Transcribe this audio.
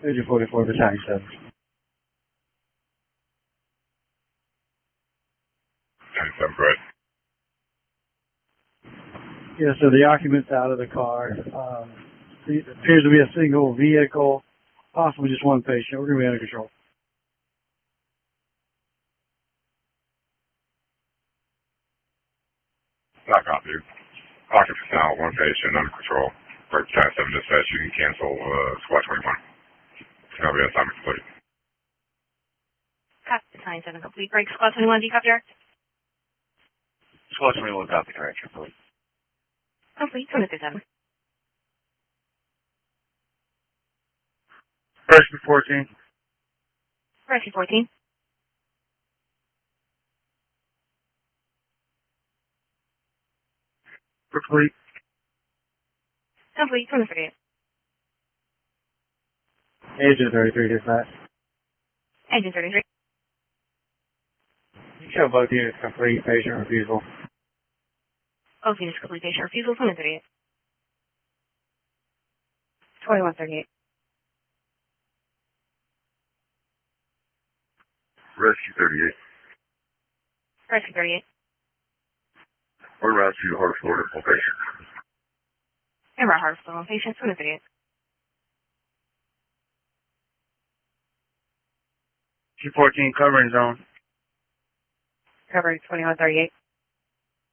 Agent 44, Battalion 7. 97, correct. Yeah, so the occupant's out of the car. It appears to be a single vehicle, possibly just one patient. We're going to be under control. Not copy. Occupants now, one patient, under control. For 10-7 dispatch, you can cancel squad 21. It's going to be assignment complete. Copy, Battalion 7 complete. Break, squad 21, do you copy direct? Squad 21, copy direct, complete. Complete, 7. Rescue 14. Rescue 14. Complete. Complete, 38. Agent 33, dispatch. Agent 33. You show both units complete, patient refusal. Both units complete, patient refusal, 38. 2138. Rescue 38. Rescue 38. We're around to Hartsville, full patient. And Route Hartsville, patient, 38. G14 covering zone. Covering 2138.